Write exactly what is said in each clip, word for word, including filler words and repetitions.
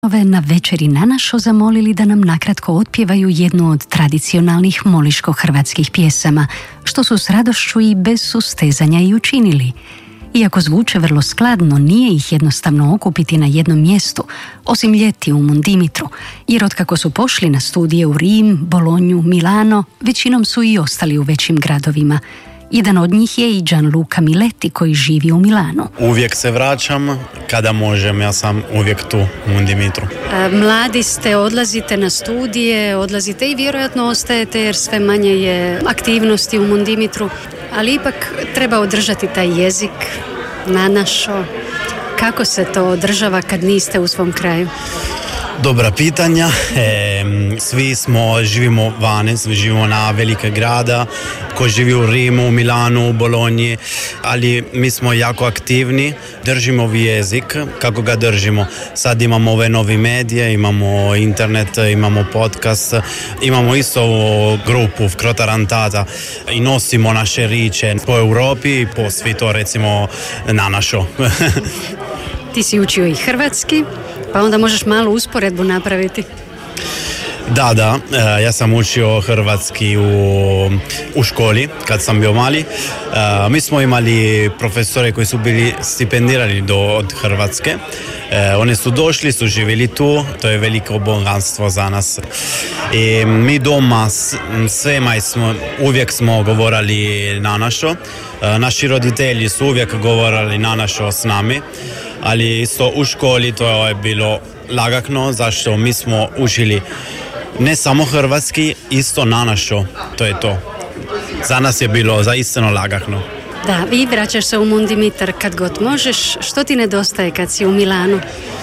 Ove na večeri na našo zamolili da nam nakratko otpjevaju jednu od tradicionalnih moliško-hrvatskih pjesama, što su s radošću i bez sustezanja i učinili. Iako zvuče vrlo skladno, nije ih jednostavno okupiti na jednom mjestu, osim ljeti u Mundimitru, jer otkako su pošli na studije u Rim, Bolonju, Milano, većinom su i ostali u većim gradovima. Jedan od njih je i Gianluca Miletti koji živi u Milanu. Uvijek se vraćam kada možem, ja sam uvijek tu u Mundimitru. Mladi ste, odlazite na studije, odlazite i vjerojatno ostajete jer sve manje je aktivnosti u Mundimitru, ali ipak treba održati taj jezik na našo. Kako se to održava kad niste u svom kraju? Dobra pitanja. E, svi smo, živimo vani, svi živimo na velike grada, ko živi u Rimu, Milanu, u Bolonji, ali mi smo jako aktivni, držimo jezik, kako ga držimo. Sad imamo ove novi medije, imamo internet, imamo podcast, imamo isto grupu Cro Tarantata i nosimo naše riče po Europi i po svijetu, recimo na našo. Ti si učio i hrvatski, pa onda možeš malu usporedbu napraviti. Da, da, ja sam učio hrvatski u, u školi kad sam bio mali. Mi smo imali profesore koji su bili stipendirani do, od Hrvatske. Oni su došli, su živjeli tu, to je veliko bogatstvo za nas. I mi doma svema smo, uvijek smo govorili na našo. Naši roditelji su uvijek govorili na našo s nami. Ali isto u školi to je bilo lagakno, zašto mi smo učili ne samo hrvatski, isto na našo, to je to. Za nas je bilo zaistino lagakno. Da, i vraćaš se u Mundimitr kad god možeš. Što ti nedostaje kad si u Milanu?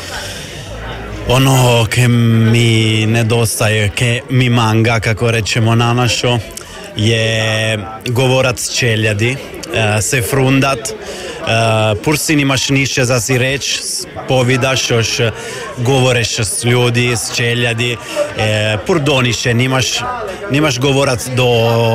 Ono che mi nedostaje, che mi manca, kako rečemo na našo, je govorat s čeljadi, se frundat. Uh, pur si nimaš nišće za si reći, povidaš još, govoreš s ljudi, s čeljadi, uh, pur doniše, nimaš, nimaš govorac do,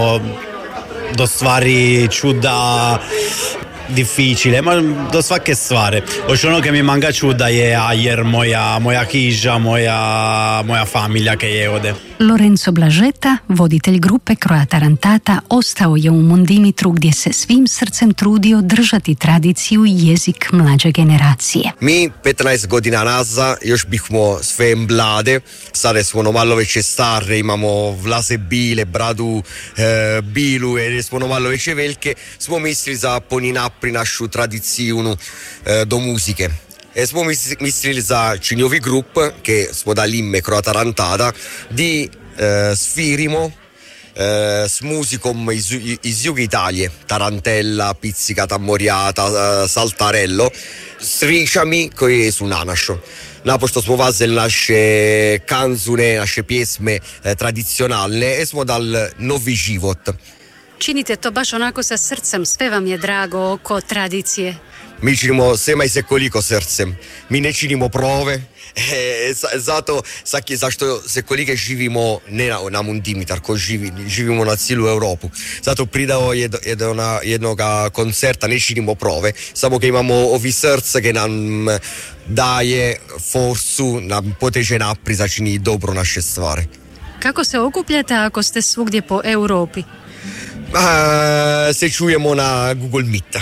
do stvari čuda, difficile, ma do svake stvari. Još ono che mi manca čuda je jer moja, moja hiža, moja, moja familija che je ovdje. Lorenzo Blažeta, voditelj grupe Cro Tarantata, ostao je u Mundimitru gdje se svim srcem trudio držati tradiciju i jezik mlađe generacije. Mi petnaest godina nazad još bihmo sve mlade, sada smo malo veće stare, imamo vlase bile, bradu e, bilu e smo malo veće velike, smo mislili za poni napri našu tradiciju e, do muzike. E smo mislili za činjovi grup, che smo da Limme Cro Tarantata, di eh, sfirimo eh, s muzikom iz, iz Jug Italije, tarantella, pizzica, tammoriata, eh, saltarello, s ričami koje su na našo. Napošto smo vazeli naše kanzune, naše pjesme eh, tradicionalne e smo dal novi život. Činite to baš onako sa srcem, sve vam je drago oko tradicije. Mi činimo sema i sekoliko srcem. Mi ne činimo prove, e, zato saki, zašto sekolike živimo ne na, na Mundimitr, ko živi, živimo na cijelu Europu. Zato pridao jed, jedna, jednoga koncerta, ne činimo prove, samo che imamo ovi srce che nam daje forsu, nam poteže napri, začini dobro naše stvari. Kako se okupljate ako ste svugdje po Europi? Uh, se čujemo na Google Meet.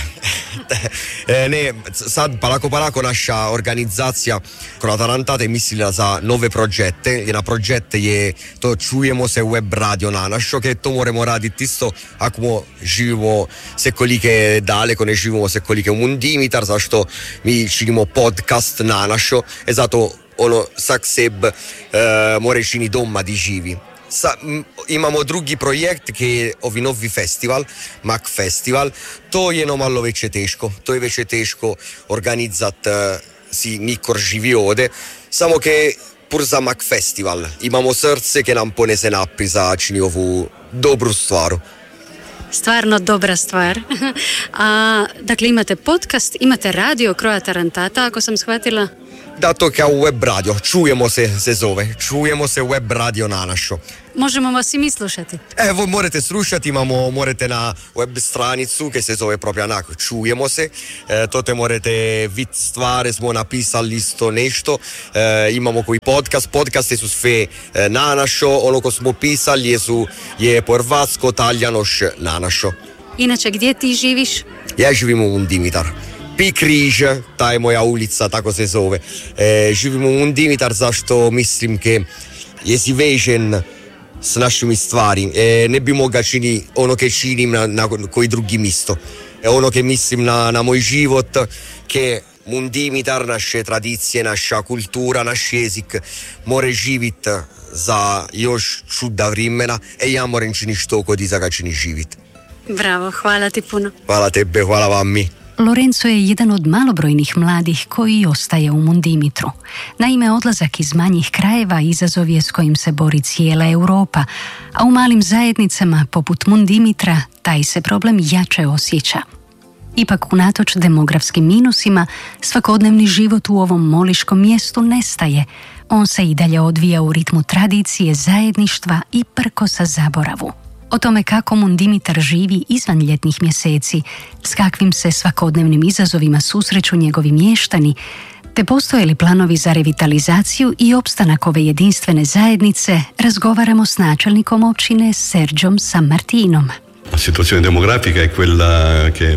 Ne, sad palako palako naša organizacija Cro Tarantata je mislila za nove projekte. Jedan projekt je to čujemo se web radio na našo, che to moramo raditi isto ako živimo sekolike daleko, ne živimo sekolike u Mundimitr, zašto mi činimo podcast na našo e zato ono sak seb uh, more čini doma di živi. Sa, m, imamo drugi projekt che je ovi novi festival, Mac Festival, to je no malo veće teško, to je veće teško organizat uh, si nikor živi ovdje, samo che pur za Mac Festival imamo srce che nam pone se napri za čini ovu dobru stvaru. Stvarno dobra stvar. A, dakle, imate podcast, imate radio Cro Tarantata, ako sam shvatila? dato kao web radio. Čujemo se, se zove. Čujemo se web radio na našo. Možemo vas i mi slušati. Evo, morate slušati, imamo, morate na web stranicu, che se zove proprio onako, čujemo se. E, to te morate vidjeti stvari, smo napisali isto nešto. E, imamo koji podcast, podcaste su sve e, na našo, ono ko smo pisali je, su, je porvatsko, taljanoš na našo. Inače, gdje ti živiš? Ja živim u Dimitar. Pi Križ, ta je moja ulica, tako se zove. E, živim u Dimitar zašto mislim ke je si vežen s našimi stvari. E, ne bi mogao čini ono che činim na, na koji drugi misto. E, ono che mislim na, na moj život, che Dimitar, naše tradicije, naša kultura, naš jezik more živit za još čuda vremena e ja moram čini što kod iza ga čini živit. Bravo, hvala ti puno. Hvala tebe, hvala vam mi. Lorenzo je jedan od malobrojnih mladih koji ostaje u Mundimitru. Naime, odlazak iz manjih krajeva izazov je s kojim se bori cijela Europa, a u malim zajednicama poput Mundimitra taj se problem jače osjeća. Ipak, unatoč demografskim minusima, svakodnevni život u ovom moliškom mjestu nestaje. On se i dalje odvija u ritmu tradicije, zajedništva i prkosa zaboravu. O tome kako Mundimitar živi izvan ljetnih mjeseci, s kakvim se svakodnevnim izazovima susreću njegovi mještani, te postoje li planovi za revitalizaciju i opstanak ove jedinstvene zajednice, razgovaramo s načelnikom općine Sergiom Sammartinom. La situazione demografica è quella che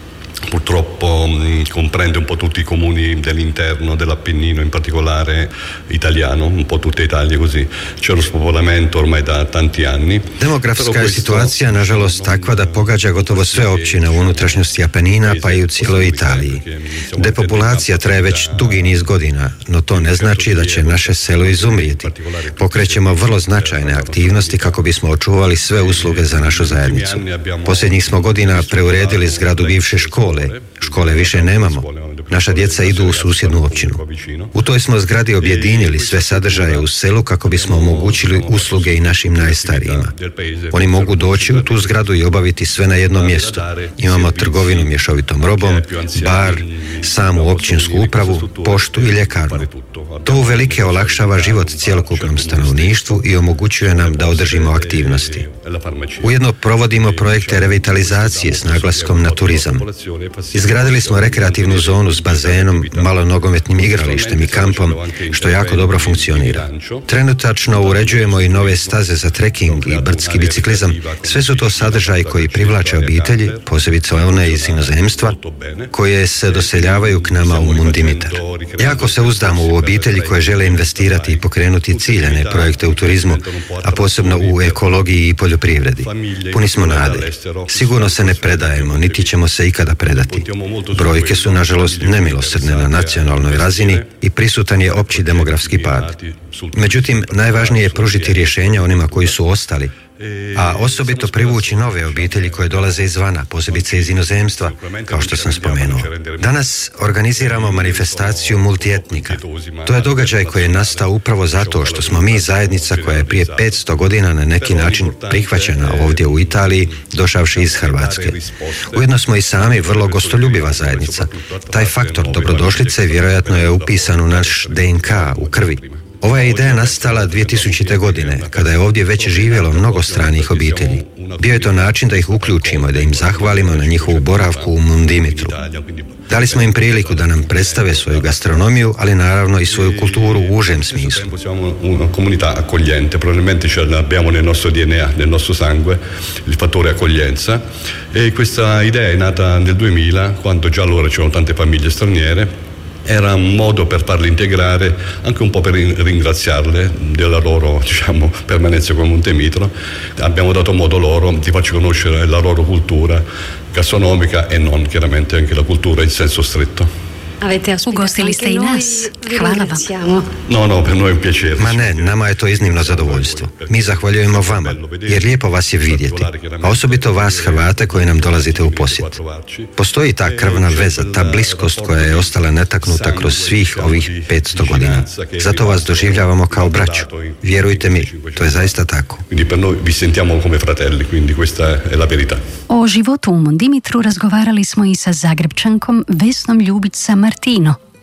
purtroppo comprende un po' tutti i comuni dell'interno dell'Appennino, in particolare italiano, un po' tutta Italia così. C'è lo spopolamento ormai da tanti anni. Demografska je situacija nažalost takva da pogađa gotovo sve općine u unutrašnjosti Apenina pa i u cijeloj Italiji. Depopulacija traje već dugi niz godina, no to ne znači da će naše selo izumrijeti. Pokrećemo vrlo značajne aktivnosti kako bismo očuvali sve usluge za našu zajednicu. Posljednjih smo godina preuredili zgradu bivše škole. Škole više nemamo. Naša djeca idu u susjednu općinu. U toj smo zgradi objedinili sve sadržaje u selu kako bismo omogućili usluge i našim najstarijima. Oni mogu doći u tu zgradu i obaviti sve na jednom mjestu. Imamo trgovinu mješovitom robom, bar, samu općinsku upravu, poštu i ljekarnu. To uvelike olakšava život cjelokupnom stanovništvu i omogućuje nam da održimo aktivnosti. Ujedno provodimo projekte revitalizacije s naglaskom na turizam. Izgradili smo rekreativnu zonu s bazenom, malonogometnim igralištem i kampom, što jako dobro funkcionira. Trenutačno uređujemo i nove staze za treking i brdski biciklizam. Sve su to sadržaji koji privlače obitelji, posebice one iz inozemstva, koje se doseljavaju k nama u Mundimitar. Jako se uzdamo u obitelji koje žele investirati i pokrenuti ciljane projekte u turizmu, a posebno u ekologiji i poljoprivredi. Puni smo nade. Sigurno se ne predajemo, niti ćemo se ikada predati. Brojke su, nažalost, nemilosrdne na nacionalnoj razini i prisutan je opći demografski pad. Međutim, najvažnije je pružiti rješenja onima koji su ostali, a osobito privući nove obitelji koje dolaze izvana, posebice iz inozemstva, kao što sam spomenuo. Danas organiziramo manifestaciju multietnika. To je događaj koji je nastao upravo zato što smo mi zajednica koja je prije petsto godina na neki način prihvaćena ovdje u Italiji, došavši iz Hrvatske. Ujedno smo i sami vrlo gostoljubiva zajednica. Taj faktor dobrodošlice vjerojatno je upisan u naš D N K, u krvi. Ova je ideja nastala dvije tisućite. godine, kada je ovdje već živjelo mnogo stranih obitelji. Bio je to način da ih uključimo i da im zahvalimo na njihovu boravku u Mundimitru. Dali smo im priliku da nam predstave svoju gastronomiju, ali naravno i svoju kulturu u užem smislu. Siamo una comunità accogliente, probabilmente ce l'abbiamo nel nostro D N A, nel nostro sangue, il fattore accoglienza. E questa idea è nata nel duemila, quando già allora c'erano tante famiglie straniere. Era un modo per farle integrare, anche un po' per ringraziarle della loro, diciamo, permanenza con Mundimitro. Abbiamo dato modo loro di farci conoscere la loro cultura gastronomica e non, chiaramente, anche la cultura in senso stretto. Ugostili ste i nas. Hvala vam. No, no, per noi è un piacere. Ma ne, nama je to iznimno zadovoljstvo. Mi zahvaljujemo vama, jer lijepo vas je vidjeti, a osobito vas Hrvate koji nam dolazite u posjet. Postoji ta krvna veza, ta bliskost koja je ostala netaknuta kroz svih ovih petsto godina. Zato vas doživljavamo kao braću. Vjerujte mi, to je zaista tako. Quindi per noi vi sentiamo come fratelli, quindi questa è la verità. O životu u Mundimitru razgovarali smo i sa Zagrebčankom Vesnom Ljubić Sammartino.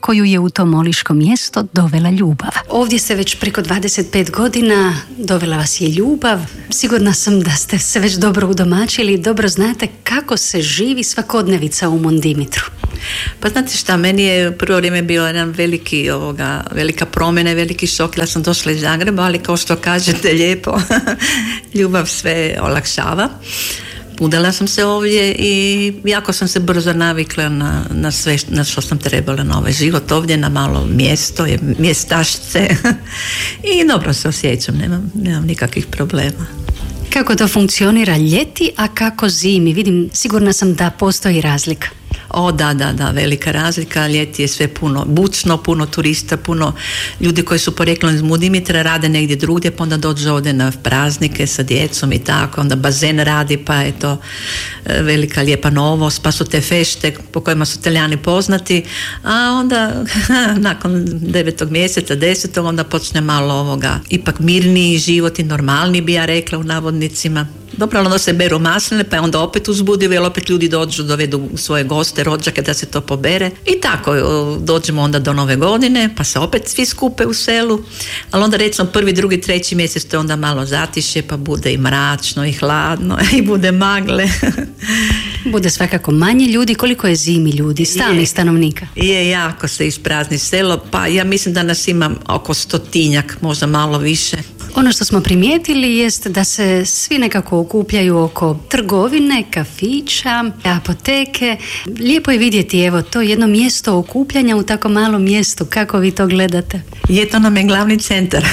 koju je u to moliško mjesto dovela ljubav. Ovdje ste već preko dvadeset pet godina, dovela vas je ljubav. Sigurna sam da ste se već dobro udomačili i dobro znate kako se živi svakodnevica u Mondimitru. Pa znate šta, meni je prvo vrijeme bio jedan veliki, ovoga, velika promjena, veliki šok. Ja sam došla iz Zagreba, ali kao što kažete lijepo, ljubav sve olakšava. Udala sam se ovdje i jako sam se brzo navikla na, na sve na što sam trebala, na ovaj život ovdje, na malo mjesto, mjestašce i dobro se osjećam, nemam, nemam nikakvih problema. Kako to funkcionira ljeti, a kako zimi? Vidim, sigurna sam da postoji razlika. O da, da, da, velika razlika. Ljeti je sve puno bučno, puno turista, puno ljudi koji su poreklom iz Mundimitra, rade negdje drugdje, pa onda dođu ovdje na praznike sa djecom i tako, onda bazen radi, pa je to velika lijepa novost, pa su te fešte po kojima su Talijani poznati, a onda nakon devetog mjeseca, desetog, onda počne malo ovoga, ipak mirniji život i normalni, bi ja rekla u navodnicima. Dobro, onda se beru masline, pa je onda opet uzbudivo, jer opet ljudi dođu, dovedu svoje goste, rođake da se to pobere. I tako, dođemo onda do nove godine, pa se opet svi skupe u selu, ali onda recimo prvi, drugi, treći mjesec to onda malo zatiše, pa bude i mračno i hladno i bude magle. Bude svakako manje ljudi. Koliko je zimi ljudi, stalnih stanovnika? Je, jako se isprazni selo, pa ja mislim da nas ima oko stotinjak, možda malo više. Ono što smo primijetili jest da se svi nekako okupljaju oko trgovine, kafića, apoteke. Lijepo je vidjeti, evo, to jedno mjesto okupljanja u tako malom mjestu. Kako vi to gledate? Je, to nam je glavni centar.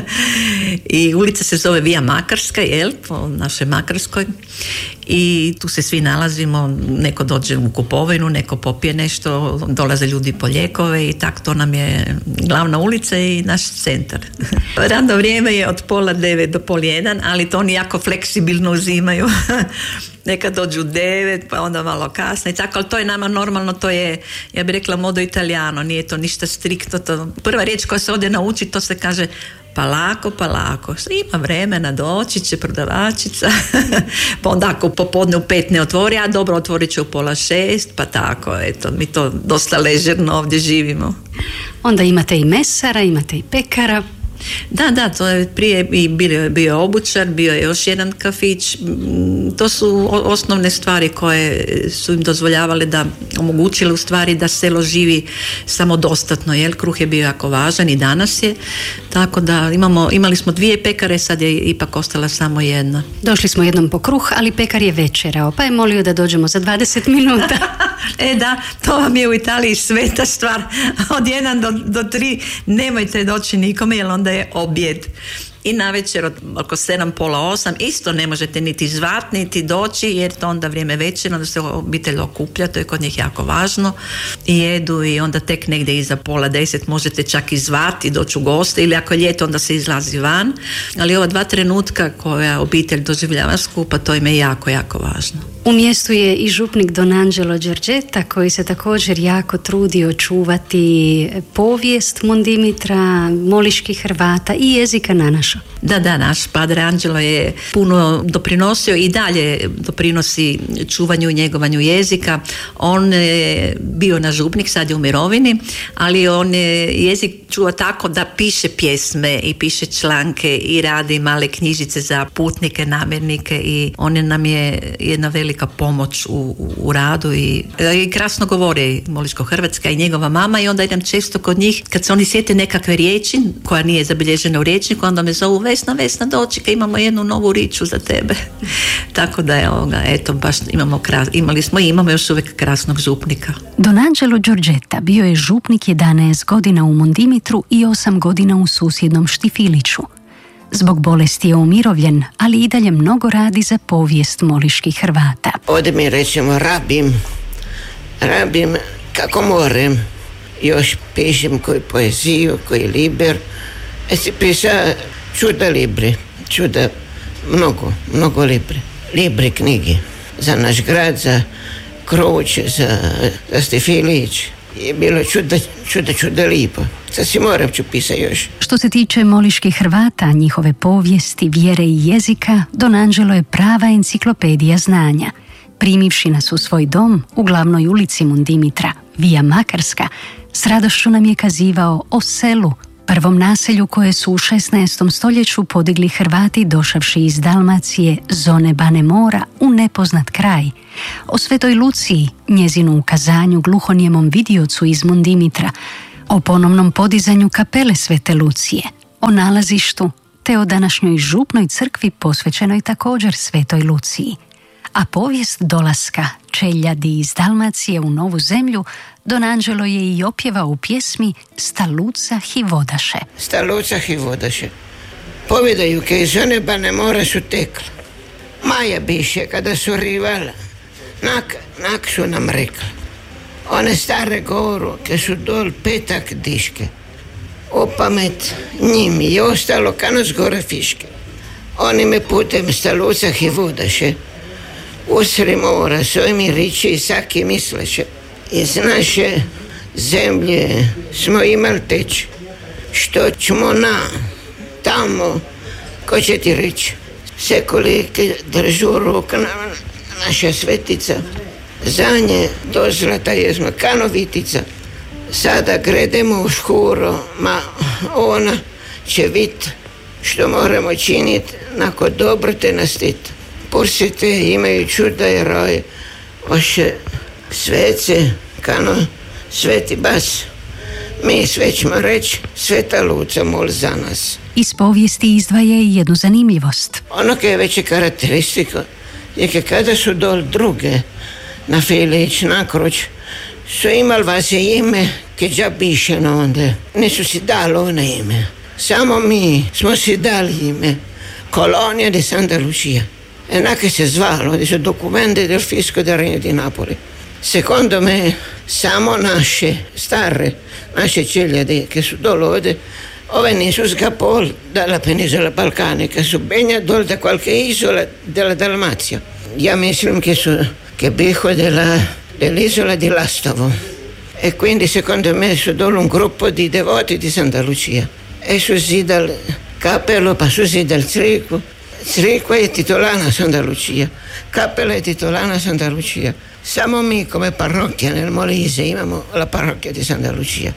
I ulica se zove Via Makarska, jel, po našoj Makarskoj. I tu se svi nalazimo, neko dođe u kupovinu, neko popije nešto, dolaze ljudi po lijekove i tako, to nam je glavna ulica i naš centar. Radno vrijeme je od pola devet do pol jedan, ali to oni jako fleksibilno uzimaju. Neka dođu devet, pa onda malo kasno i tako, ali to je nama normalno, to je, ja bih rekla, modo italijano, nije to ništa striktno. To, prva riječ koja se ovdje nauči, to se kaže palako, palako. Ima vremena, doći će prodavačica, pa onda ako popodne u pet ne otvori, a dobro, otvorit će u pola šest, pa tako, eto, mi to dosta ležerno ovdje živimo. Onda imate i mesara, imate i pekara. Da, da, to je prije i bio, bio obućar, bio je još jedan kafić. To su osnovne stvari koje su im dozvoljavale da, omogućile u stvari da selo živi samodostatno, jer kruh je bio jako važan i danas je, tako da imamo, imali smo dvije pekare, sad je ipak ostala samo jedna. Došli smo jednom po kruh, ali pekar je večerao, pa je molio da dođemo za dvadeset minuta. E da, to vam je u Italiji sveta stvar, od jedan do, do tri nemojte doći nikome, jer onda je objed. I navečer od oko sedam, pola osam isto ne možete niti zvati, niti doći, jer to onda vrijeme večer, onda se obitelj okuplja, to je kod njih jako važno, i jedu, i onda tek negdje iza pola deset možete čak i zvati i doći u goste, ili ako je ljeto onda se izlazi van, ali ova dva trenutka koja obitelj doživljava skupa, to im je jako, jako važno. U mjestu je i župnik Don Angelo Giorgetta, koji se također jako trudi očuvati povijest Mondimitra, moliških Hrvata i jezika nanaša. Da, da, naš padre Angelo je puno doprinosio i dalje doprinosi čuvanju i njegovanju jezika. On je bio naš župnik, sad je u mirovini, ali on je jezik čuva tako da piše pjesme i piše članke i radi male knjižice za putnike, namjernike, i on je, nam je jedna velika pomoć u, u, u radu i, i krasno govori moliško-hrvatska i njegova mama, i onda idem često kod njih kad se oni sjete nekakve riječi koja nije zabilježena u riječniku, onda me zovu: Vesna, Vesna, doći, imamo jednu novu riču za tebe. Tako da je ovoga, eto, baš imamo kras, imali smo i imamo još uvijek krasnog župnika. Don Angelo Giorgetta bio je župnik jedanaest godina u Mondimitru i osam godina u susjednom Štifiliću. Zbog bolesti je umirovljen, ali i dalje mnogo radi za povijest moliških Hrvata. Ovdje mi recimo rabim, rabim kako moram. Još pišem koju poeziju, koji liber. E si pisa čuda libri, čuda, mnogo, mnogo libri. Libri knjige za naš grad, za Kroće, za, za Štifilić. Je bilo čuda, čuda, čuda lipo. Sad si moram ću pisati još. Što se tiče moliških Hrvata, njihove povijesti, vjere i jezika, Don Angelo je prava enciklopedija znanja. Primivši nas u svoj dom u glavnoj ulici Mondimitra, Via Makarska, S radošću nam je kazivao o selu, prvom naselju koje su u šesnaestom stoljeću podigli Hrvati došavši iz Dalmacije, zone Bane Mora, u nepoznat kraj, o Svetoj Luciji, njezinu ukazanju gluhonijemom vidiocu iz Mundimitra, o ponovnom podizanju kapele Svete Lucije, o nalazištu, te o današnjoj župnoj crkvi posvećenoj također Svetoj Luciji. A povijest dolaska čeljadi iz Dalmacije u novu zemlju Don Angelo je i opjevao u pjesmi Sta Luca hi vodaše. Sta Luca hi vodaše. Povedaju ke iz one Bane Mora su tekla. Maja biše kada su rivala. Nak, nak su nam rekla. One stare govoru ke su dol petak diške. O pamet njim je ostalo kano zgore fiške. Oni me putem Sta Luca hi vodaše. Usri mora svojimi riči i saki misleše. Iz naše zemlje smo imali teč. Što ćemo na tamo, ko će ti reći? Sekuli držu ruk na naša svetica. Za nje do zlata jesmo kanovitica. Sada gredemo u škuro, ma ona će vid što moramo činiti, nako dobro te nastit. Pursite imaju čuda i roje, vaše svece, kano sveti bas. Mi sve ćemo reći, Sveta Luca mol za nas. Iz povijesti izdvaja i jednu zanimljivost. Ono koje je veće karakteristiko je ke kada su dol druge na Filić, na Kroć, su imali vas je ime ke dža bišeno onda. Nisu si dali ono ime. Samo mi smo si dali ime Colonia di Santa Lucia. Enake se zvalo, di su documenti del fisco del Regno di Napoli. Secondo me, samo naše stare, naše celjade che su dolode, ove nisu scapol dalla penisola balcanica, su begna dol da qualche isola della Dalmazia. Ja mislim che su che bijo della, dell'isola di Lastovo. E quindi secondo me su dol un gruppo di devoti di Santa Lucia. E su si dal cappello, pa su si dal crico. Cricqua è titolana a Santa Lucia, Cappella è titolana a Santa Lucia. Siamo mi come parrocchia nel Molise, imamo la parrocchia di Santa Lucia.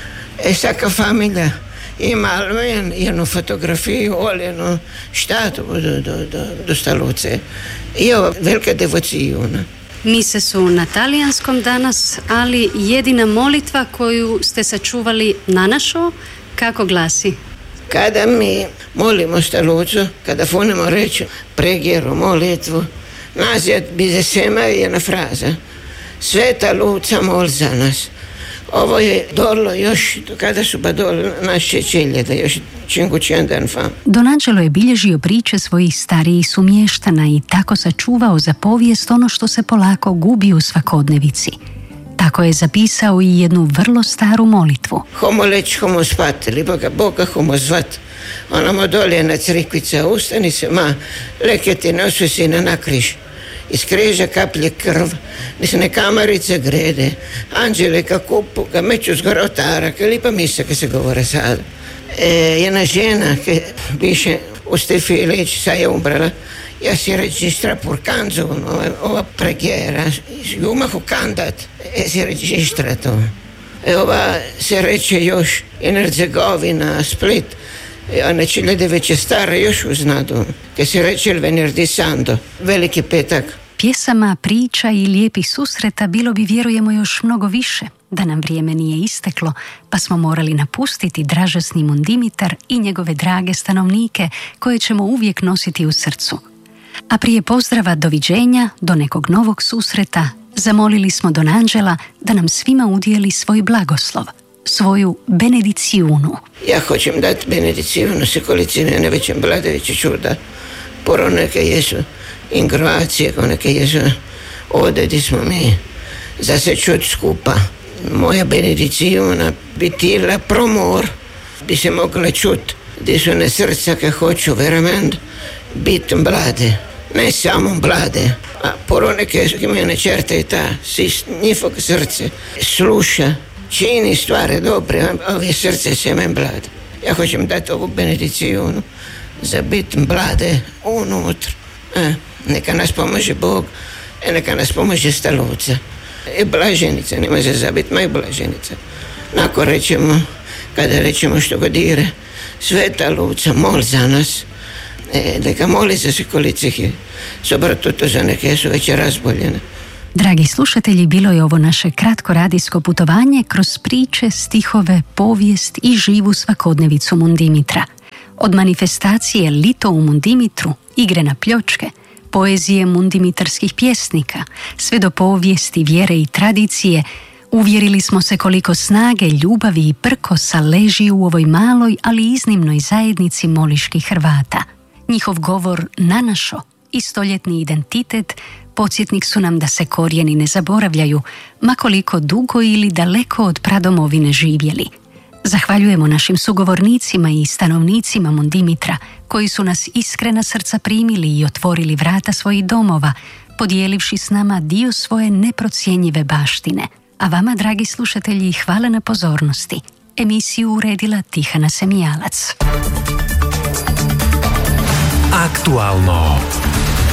E sacca famiglia ima almeno jednu fotografiju, oljenu štatu do, do, do, do Sta Luce. Io velika devociju. Mise su na talijanskom danas, ali jedina molitva koju ste sačuvali na našo, kako glasi? Kada mi molimo Sta Lucu, kada funimo reći pregjeru, molitvu, nazad bi se svema jedna fraza. Sveta Luca mol za nas. Ovo je dolo još, kada su ba dolo naše čeljede, još cinquecento fa. Don Angelo je bilježio priče svojih starijih sumještana i tako sačuvao za povijest ono što se polako gubi u svakodnevici. Tako je zapisao i jednu vrlo staru molitvu. Homo leć, homo spat, liboga Boga homo zvat. Ona mu dolje na crikvica, ustani se, ma, leke ti nosu si na nakriž. Iz križa kaplje krv, nisne kamarice grede, anđele ka kupu, ka meću zgor otara, ka lipa misa ka se govore sad. E, jedna žena, ke biše u ste Filić, sa je umbrala, ja si registra pur canzo, ova, ova preghiera, juma ho candat, e si registra to. E ova se reče još in Herzegovina, Split, e ona čeljede već je stara još uznadu, ke se reče il venerdì santo, veliki petak. Pjesama, priča i lijepih susreta bilo bi, vjerujemo, još mnogo više, da nam vrijeme nije isteklo, pa smo morali napustiti dražesni Mundimitar i njegove drage stanovnike koje ćemo uvijek nositi u srcu. A prije pozdrava doviđenja, do nekog novog susreta, zamolili smo Don Angela da nam svima udijeli svoj blagoslov, svoju benedicijunu. Ja hoćem dati benedicijunu sekolicine Nevećem Bladeviću čuda, poro neke jesu in Croacije, ko neke jesu ovdje gdje smo mi za se čut skupa. Moja benedicijuna bi tila promor, bi se mogla čut, gdje su ne srca ke hoću verament biti mlade, ne samo mlade, a poro neke imaju ne čerte i ta, si njihov srce sluša, čini stvari dobre, a ovi srce se me mlade. Ja hoćem dati ovu benedicijunu za biti mlade unutra. A, neka nas pomože Bog, e neka nas pomože Sta Luca. I blaženica, ne može zabiti, ma i blaženica. Nako rečemo, kada rečemo što god dire, Sveta Luca, mol za nas, e, neka moli za sikolice, soprattutto za neke su već razboljene. Dragi slušatelji, bilo je ovo naše kratko radijsko putovanje kroz priče, stihove, povijest i živu svakodnevicu Mundimitra. Od manifestacije Lito u Mundimitru, igre na pljočke, poezije mundimitarskih pjesnika, sve do povijesti, vjere i tradicije, uvjerili smo se koliko snage, ljubavi i prkosa leži u ovoj maloj, ali iznimnoj zajednici moliških Hrvata. Njihov govor na našo i stoljetni identitet podsjetnik su nam da se korijeni ne zaboravljaju, ma koliko dugo ili daleko od pradomovine živjeli. Zahvaljujemo našim sugovornicima i stanovnicima Mundimitra koji su nas iskrena srca primili i otvorili vrata svojih domova, podijelivši s nama dio svoje neprocjenjive baštine. A vama, dragi slušatelji, hvala na pozornosti. Emisiju uredila Tihana Semijalac. Aktualno.